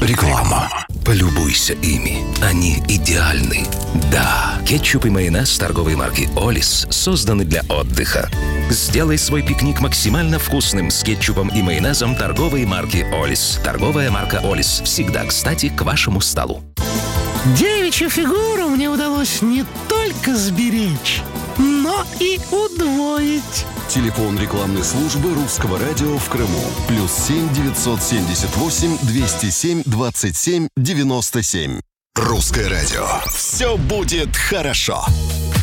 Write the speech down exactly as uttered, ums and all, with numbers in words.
Реклама. Полюбуйся ими. Они идеальны. Да, кетчуп и майонез торговой марки «Олис» созданы для отдыха. Сделай свой пикник максимально вкусным с кетчупом и майонезом торговой марки «Олис». Торговая марка «Олис» всегда кстати к вашему столу. Девичью фигуру мне удалось не только сберечь, но и удвоить. Телефон рекламной службы Русского радио в Крыму. Плюс семь девятьсот семьдесят восемь двести семь двадцать семь девяносто семь. Русское радио. Все будет хорошо.